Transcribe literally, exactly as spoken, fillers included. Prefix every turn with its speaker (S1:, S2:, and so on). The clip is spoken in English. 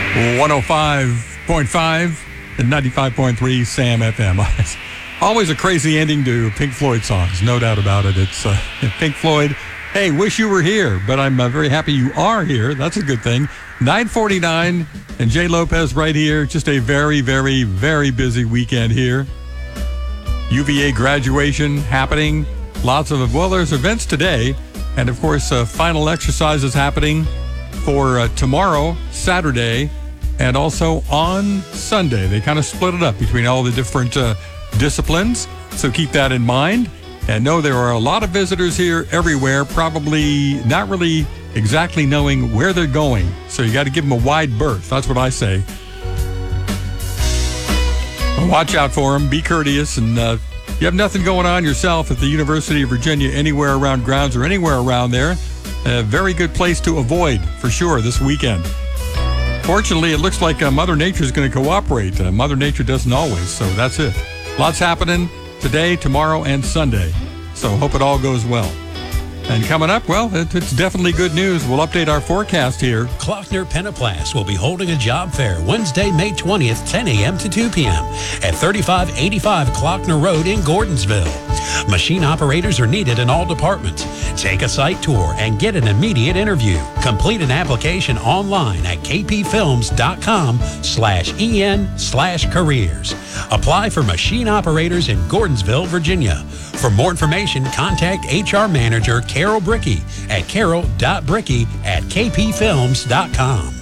S1: one oh five point five and ninety-five point three Sam F M. Always a crazy ending to Pink Floyd songs, no doubt about it. It's uh, Pink Floyd. Hey, wish you were here, but I'm uh, very happy you are here. That's a good thing. nine forty-nine and Jay Lopez right here. Just a very, very, very busy weekend here. U V A graduation happening. Lots of, well, there's events today. And, of course, uh, final exercises happening for uh, tomorrow, Saturday, and also on Sunday. They kind of split it up between all the different uh, disciplines. So keep that in mind. And know there are a lot of visitors here everywhere, probably not really exactly knowing where they're going. So you got to give them a wide berth. That's what I say. Watch out for them. Be courteous. And uh, you have nothing going on yourself at the University of Virginia, anywhere around grounds or anywhere around there, a very good place to avoid for sure this weekend. Fortunately, it looks like uh, Mother Nature is going to cooperate. Uh, Mother Nature doesn't always, so that's it. Lots happening today, tomorrow, and Sunday. So hope it all goes well. And coming up, well, it, it's definitely good news. We'll update our forecast here.
S2: Klockner Penoplast will be holding a job fair Wednesday, May twentieth, ten a.m. to two p.m. at thirty-five eighty-five Klockner Road in Gordonsville. Machine operators are needed in all departments. Take a site tour and get an immediate interview. Complete an application online at kpfilms.com slash en slash careers. Apply for machine operators in Gordonsville, Virginia. For more information, contact H R Manager Carol Brickey at carol dot brickey at kpfilms dot com.